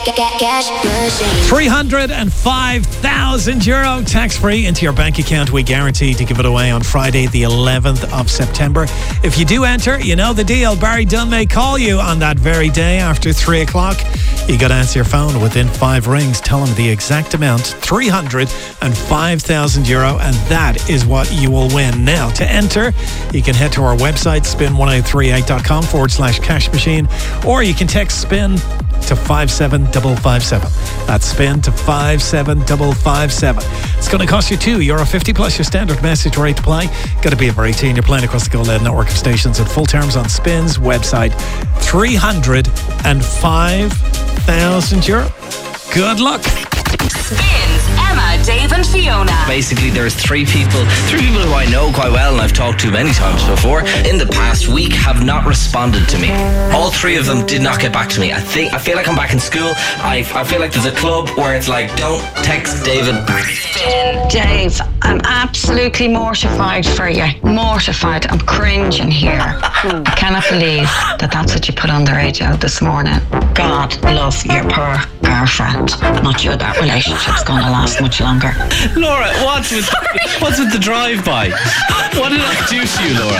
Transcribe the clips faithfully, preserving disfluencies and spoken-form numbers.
Cash machine. three hundred five thousand euro tax-free into your bank account. We guarantee to give it away on Friday the eleventh of September. If you do enter, you know the deal. Barry Dunn may call you on that very day after three o'clock. You got to answer your phone within five rings. Tell him the exact amount, three hundred five thousand euro, and that is what you will win. Now, to enter, you can head to our website, spin ten thirty-eight dot com forward slash cash machine, or you can text SPIN to five seven five five seven. That's SPIN to five seven five five seven. It's going to cost you two euro fifty plus your standard message rate to play. Got to be over eighteen. You're playing across the Go Loud network of stations at full terms on Spin's website. three hundred five thousand euro. Good luck. Spins Emma, Dave and Fiona. Basically, there's three people, three people who I know quite well and I've talked to many times before, in the past week have not responded to me. All three of them did not get back to me. I think I feel like I'm back in school. I, I feel like there's a club where it's like, don't text David. Dave, I'm absolutely mortified for you. Mortified. I'm cringing here. I cannot believe that that's what you put on the radio this morning. God love your poor girlfriend. Not sure that relationship's going to last much longer. Laura, what's with, what's with the drive-by? What did I do to you, Laura?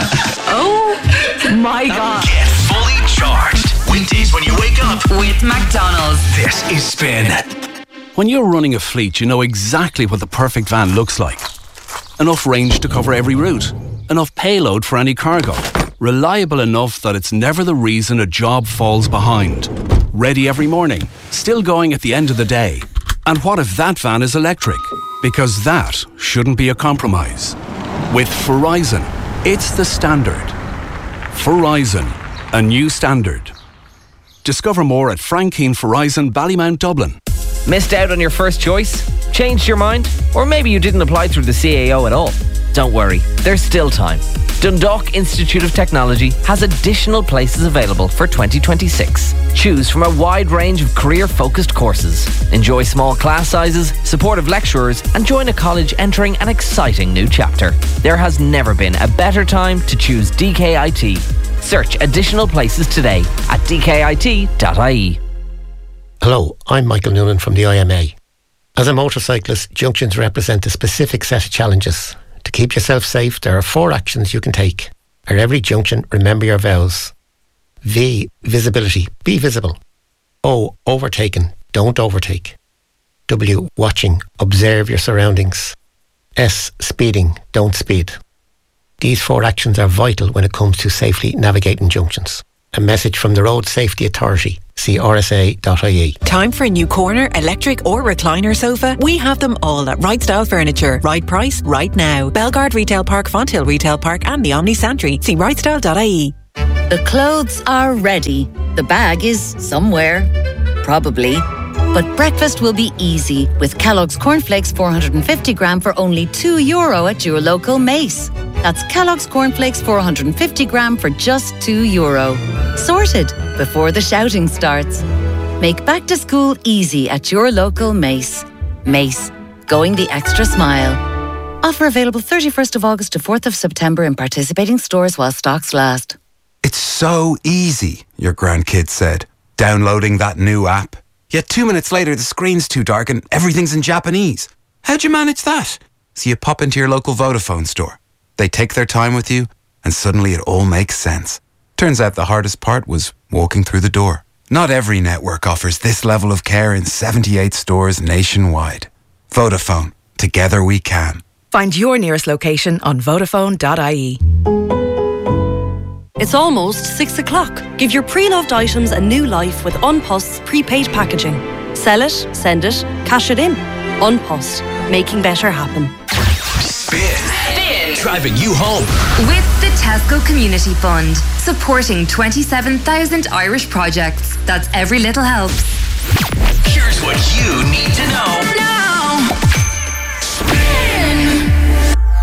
Oh my God. Get fully charged. Weekdays when you wake up With McDonald's. This is Spin. When you're running a fleet, you know exactly what the perfect van looks like. Enough range to cover every route. Enough payload for any cargo. Reliable enough that it's never the reason a job falls behind. Ready every morning. Still going at the end of the day. And what if that van is electric? Because that shouldn't be a compromise. With Verizon, it's the standard. Verizon, a new standard. Discover more at Frank Keane Verizon, Ballymount, Dublin. Missed out on your first choice? Changed your mind? Or maybe you didn't apply through the C A O at all? Don't worry, there's still time. Dundalk Institute of Technology has additional places available for twenty twenty-six. Choose from a wide range of career-focused courses. Enjoy small class sizes, supportive lecturers, and join a college entering an exciting new chapter. There has never been a better time to choose D K I T. Search additional places today at d k i t dot i e. Hello, I'm Michael Noonan from the I M A. As a motorcyclist, junctions represent a specific set of challenges. To keep yourself safe, there are four actions you can take. At every junction, remember your vows. V, visibility, be visible. O, overtaken, don't overtake. W, watching, observe your surroundings. S, speeding, don't speed. These four actions are vital when it comes to safely navigating junctions. A message from the Road Safety Authority. See r s a dot i e. Time for a new corner, electric or recliner sofa? We have them all at Right Style Furniture. Right price, right now. Belgard Retail Park, Fonthill Retail Park and the Omni Santry. See right style dot i e. The clothes are ready. The bag is somewhere. Probably. But breakfast will be easy with Kellogg's Cornflakes four hundred fifty gram for only two euro at your local Mace. That's Kellogg's Cornflakes four hundred fifty gram for just two euro. Sorted before the shouting starts. Make back to school easy at your local Mace. Mace, going the extra smile. Offer available thirty-first of August to fourth of September in participating stores while stocks last. It's so easy, your grandkid said, downloading that new app. Yet two minutes later, the screen's too dark and everything's in Japanese. How'd you manage that? So you pop into your local Vodafone store. They take their time with you, and suddenly it all makes sense. Turns out the hardest part was walking through the door. Not every network offers this level of care in seventy-eight stores nationwide. Vodafone. Together we can. Find your nearest location on vodafone dot i e. It's almost six o'clock. Give your pre-loved items a new life with Unpost's prepaid packaging. Sell it, send it, cash it in. Unpost, making better happen. Spin. Spin. Driving you home. With the Tesco Community Fund. Supporting twenty-seven thousand Irish projects. That's every little helps. Here's what you need to know. Now. Spin.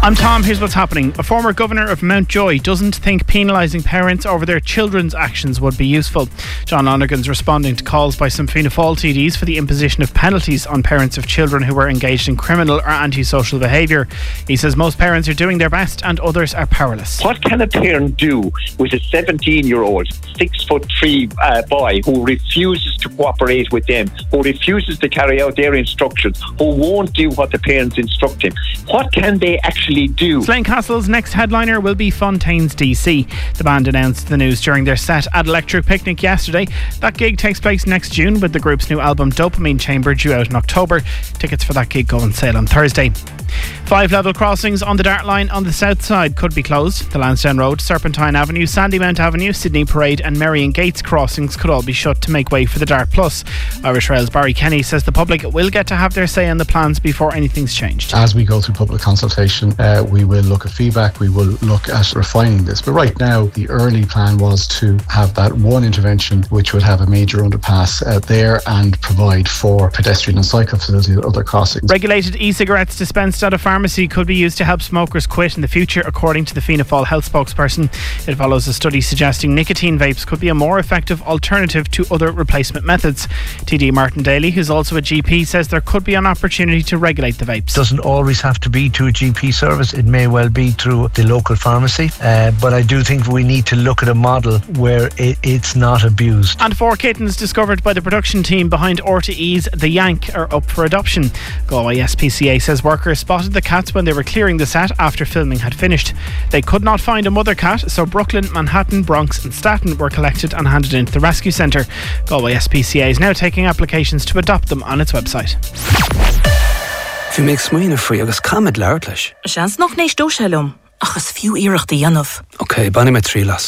I'm Tom, here's what's happening. A former governor of Mountjoy doesn't think penalising parents over their children's actions would be useful. John Lonergan's responding to calls by some Fianna Fáil T Ds for the imposition of penalties on parents of children who were engaged in criminal or antisocial behaviour. He says most parents are doing their best and others are powerless. What can a parent do with a seventeen-year-old, six foot three uh, boy who refuses to cooperate with them, who refuses to carry out their instructions, who won't do what the parents instruct him? What can they actually do? Slane Castle's next headliner will be Fontaines D C. The band announced the news during their set at Electric Picnic yesterday. That gig takes place next June with the group's new album Dopamine Chamber due out in October. Tickets for that gig go on sale on Thursday. Five level crossings on the Dart line on the south side could be closed. The Lansdowne Road, Serpentine Avenue, Sandymount Avenue, Sydney Parade and Merrion Gates crossings could all be shut to make way for the Dart Plus. Irish Rail's Barry Kenny says the public will get to have their say on the plans before anything's changed. As we go through public consultation, uh, we will look at feedback, we will look at refining this. But right now, the early plan was to have that one intervention which would have a major underpass uh, there and provide for pedestrian and cycle facilities at other crossings. Regulated e-cigarettes dispensed at a pharmacy could be used to help smokers quit in the future, according to the Fianna Fáil health spokesperson. It follows a study suggesting nicotine vapes could be a more effective alternative to other replacement methods. T D Martin Daly, who's also a G P, says there could be an opportunity to regulate the vapes. Doesn't always have to be to a G P service. It may well be through the local pharmacy, uh, but I do think we need to look at a model where it, it's not abused. And four kittens discovered by the production team behind R T E's The Yank are up for adoption. Galway S P C A says workers spotted the cats when they were clearing the set after filming had finished. They could not find a mother cat, so Brooklyn, Manhattan, Bronx and Staten were collected and handed into the rescue centre. Galway S P C A is now taking applications to adopt them on its website. Fi mé smaoine faoi agus camid leabhart leis. Seans noch nééis dóiselumm, achas fiú iirecht a dhéanamh. Ok, banna mé trí las.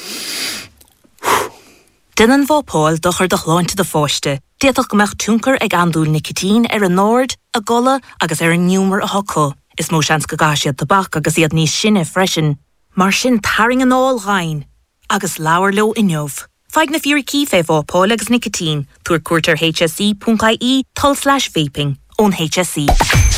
Dinan bhópáil dochar do chláinte de fáiste. Déadach gomach túncar ag andúil nicotine ar an nord, a gola agus ar an nniúmar a hoco. Is mó seans go gáisiad tabach agus iad níos sinne freisin. Mar sin taring an áil ghain, agus leabhar leo inneomh. Feig na fiúra cífe bhópáil agus nicotine, tuair cuairtar H S E dot I E tull slash vaping on H S E.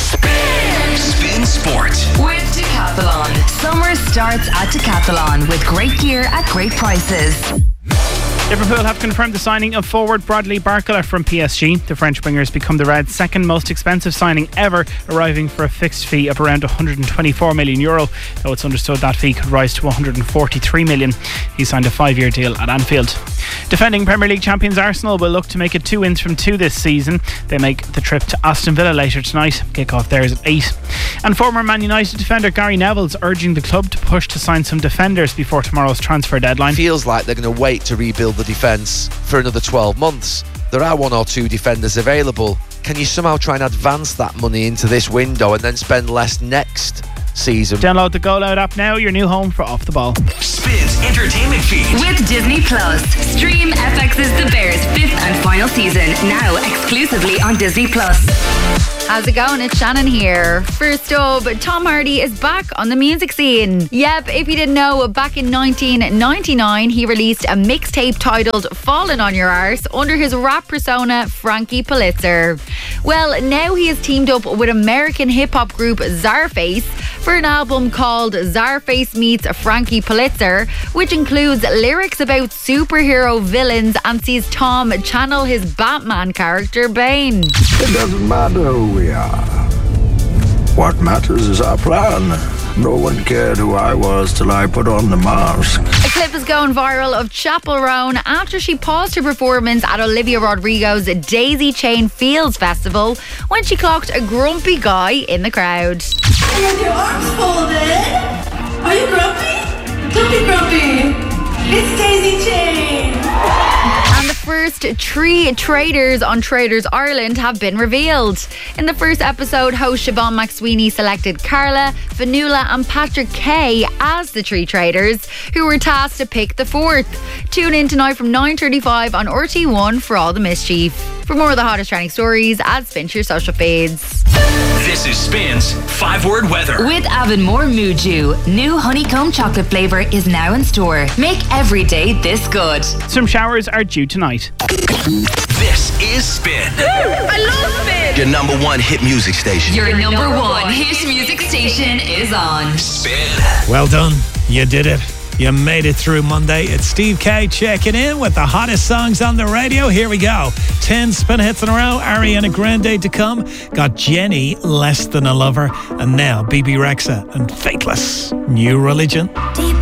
Spin Sport with Decathlon. Summer starts at Decathlon with great gear at great prices. Liverpool have confirmed the signing of forward Bradley Barcola from P S G. The French wingers become the Reds' second most expensive signing ever, arriving for a fixed fee of around one hundred twenty-four million euro, though it's understood that fee could rise to one hundred forty-three million. He signed a five-year deal at Anfield. Defending Premier League champions Arsenal will look to make it two wins from two this season. They make the trip to Aston Villa later tonight. Kick-off there is at eight. And former Man United defender Gary Neville's urging the club to push to sign some defenders before tomorrow's transfer deadline. Feels like they're going to wait to rebuild the defence for another twelve months. There are one or two defenders available. Can you somehow try and advance that money into this window and then spend less next season? Download the Goal Out app now, your new home for Off the Ball. Spins entertainment feed with Disney Plus. Stream F X's The Bears fifth and final season now exclusively on Disney Plus. How's it going? It's Shannon here. First up, Tom Hardy is back on the music scene. Yep, if you didn't know, back in nineteen ninety-nine he released a mixtape titled Falling on Your Arse under his rap persona Frankie Pulitzer. Well, now he has teamed up with American hip-hop group Czarface for an album called Czarface Meets Frankie Pulitzer, which includes lyrics about superhero villains and sees Tom channel his Batman character Bane. It doesn't matter who we are. What matters is our plan. No one cared who I was till I put on the mask. A clip is going viral of Chappell Roan after she paused her performance at Olivia Rodrigo's Daisy Chain Fields Festival when she clocked a grumpy guy in the crowd. You have your arms folded. Are you grumpy? Don't be grumpy. It's Daisy Chain. And the first three traders on Traders Ireland have been revealed. In the first episode, host Siobhan McSweeney selected Carla, Fanula and Patrick Kay as the three traders who were tasked to pick the fourth. Tune in tonight from nine thirty-five on R T one for all the mischief. For more of the hottest trending stories, add Spin to your social feeds. This is Spin's five-word weather. With Avonmore Muju, new honeycomb chocolate flavour is now in store. Make every day this good. Some showers are due tonight. This is Spin. I love Spin. Your number one hit music station. Your number one hit music station is on. Spin. Well done. You did it. You made it through Monday. It's Steve K checking in with the hottest songs on the radio. Here we go. ten spin hits in a row. Ariana Grande to come. Got Jenny, Less Than a Lover. And now B B Rexa and Faithless. New Religion. Deep